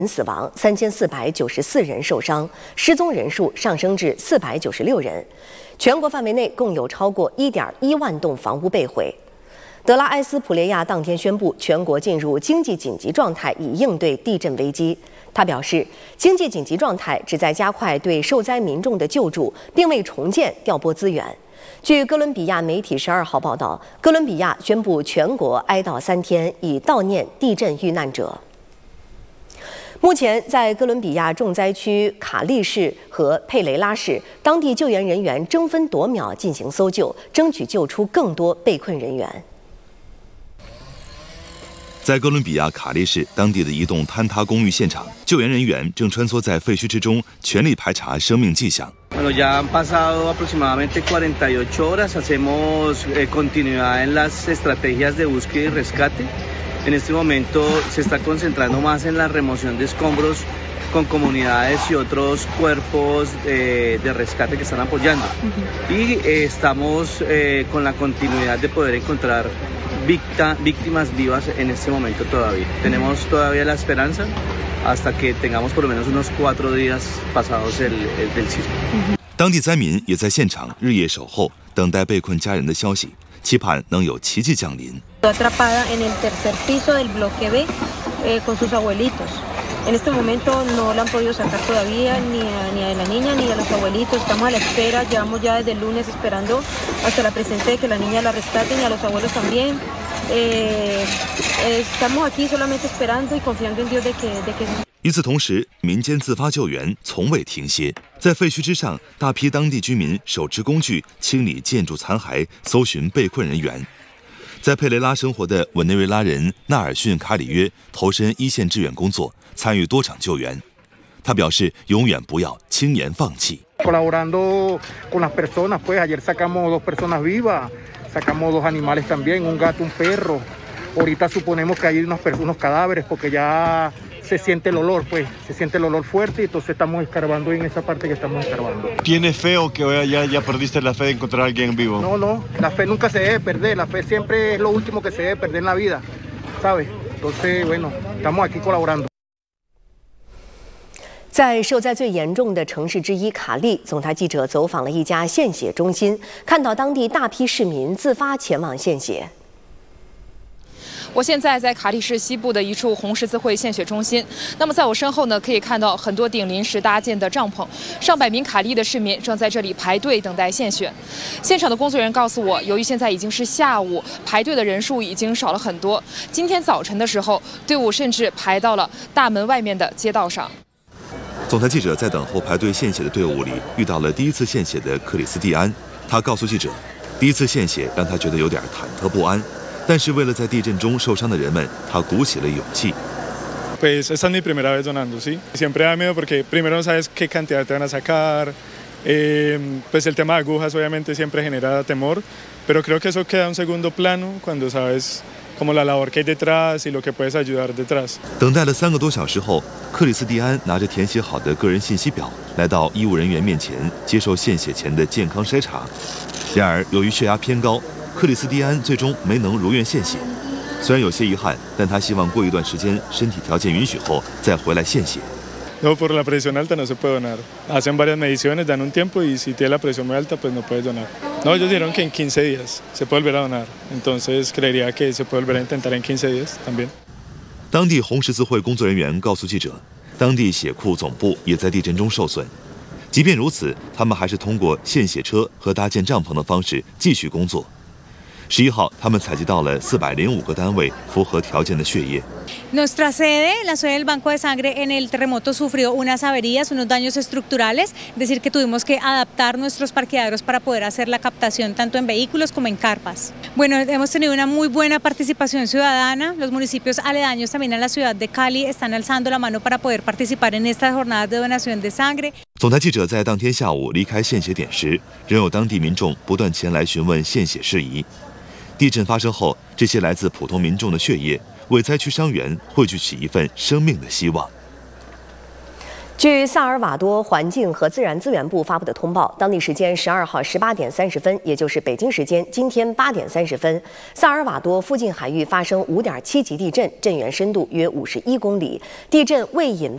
死亡，3494人受伤，失踪人数上升至496人。全国范围内共有超过1.1万栋房屋被毁。德拉埃斯普列亚当天宣布，全国进入经济紧急状态，以应对地震危机。他表示，经济紧急状态旨在加快对受灾民众的救助，并为重建调拨资源。据哥伦比亚媒体12号报道，哥伦比亚宣布全国哀悼3天，以悼念地震遇难者。目前，在哥伦比亚重灾区卡利市和佩雷拉市，当地救援人员争分夺秒进行搜救，争取救出更多被困人员。 在哥伦比亚卡利市当地的一栋坍塌公寓现场，救援人员正穿梭在废墟之中，全力排查生命迹象。 Bueno, ya han pasado aproximadamente 48 horas. Hacemos continuidad en las estrategias de búsqueda y rescate. En este momento se está concentrando más en la remoción de escombros con comunidades y otros cuerpos de rescate que están apoyando. Y estamos con la continuidad de poder encontrar víctimas vivas en este momento todavía. Tenemos todavía la esperanza hasta que tengamos por lo menos unos 4 días pasados del sismo. 当地灾民也在现场日夜守候，等待被困家人的消息，期盼能有奇迹降临。 Atrapada en el tercer piso del bloque B con sus abuelitos. En este momento no la han podido sacar todavía ni a la niña ni a los abuelitos. Estamos a la espera, llevamos ya desde el lunes esperando hasta la presente de que la niña la rescaten y a los abuelos también. Estamos aquí solamente esperando y confiando en Dios de que 与此同时，民间自发救援从未停歇。在废墟之上，大批当地居民手持工具清理建筑残骸，搜寻被困人员。在佩雷拉生活的委内瑞拉人纳尔逊·卡里约投身一线志愿工作，参与多场救援。他表示，永远不要轻言放弃。 Colaborando con las personas, pues ayer sacamos 2 personas vivas, sacamos 2 animales también, un gato, un perro. Ahorita suponemos que hay unos cadáveres porque ya se siente el olor, pues, se siente el olor fuerte y entonces estamos escarbando en esa parte que estamos escarbando. ¿Tienes fe o que ya perdiste la fe de encontrar a alguien vivo? No, la fe nunca se debe perder, la fe siempre es lo último que se debe perder en la vida, ¿sabes? Entonces, bueno, estamos aquí colaborando. 在受灾最严重的城市之一卡利，总台记者走访了一家献血中心，看到当地大批市民自发前往献血。 我现在在卡利市西部的一处红十字会献血中心。那么在我身后呢，可以看到很多顶临时搭建的帐篷，上百名卡利的市民正在这里排队等待献血。现场的工作人员告诉我，由于现在已经是下午，排队的人数已经少了很多。今天早晨的时候，队伍甚至排到了大门外面的街道上。 总台记者在等候排队献血的队伍里遇到了第一次献血的克里斯蒂安，他告诉记者，第一次献血让他觉得有点忐忑不安。但是为了在地震中受伤的人们，他鼓起了勇气。 Pues esta es mi primera vez donando, sí. Siempre da miedo porque primero no sabes qué cantidad te van a sacar. Pues el tema de agujas obviamente siempre genera temor, pero creo que eso queda en segundo plano cuando sabes como la labor que hay detrás y lo que puedes ayudar detrás. 等待了3个多小时后，克里斯蒂安拿着填写好的个人信息表，来到医务人员面前接受献血前的健康筛查。然而，由于血压偏高，克里斯蒂安最终没能如愿献血。虽然有些遗憾，但他希望过一段时间身体条件允许后再回来献血。 No, por la presión alta no se puede donar. Hacen varias mediciones, dan un tiempo y si tiene la presión muy alta, pues no puedes donar. No, ellos dijeron que en 15 días se puede volver a donar. Entonces creería que se puede volver a intentar en 15 días también. 当地红十字会工作人员告诉记者，当地血库总部也在地震中受损。即便如此，他们还是通过献血车和搭建帐篷的方式继续工作。11号，他们采集到了405个单位符合条件的血液。 Nuestra sede, la sede del Banco de Sangre en el terremoto sufrió unas averías, unos daños estructurales, es decir que tuvimos que adaptar nuestros parqueaderos para poder hacer la captación tanto en vehículos como en carpas. Bueno, hemos tenido una muy buena participación ciudadana, los municipios aledaños también a la ciudad de Cali están alzando la mano para poder participar en estas jornadas de donación de sangre. 总台记者在当天下午离开献血点时，仍有当地民众不断前来询问献血事宜。地震发生后，这些来自普通民众的血液为灾区伤员汇聚起一份生命的希望。 据萨尔瓦多环境和自然资源部发布的通报，当地时间12号18点30分，也就是北京时间今天8点30分，萨尔瓦多附近海域发生5.7级地震，震源深度约51公里，地震未引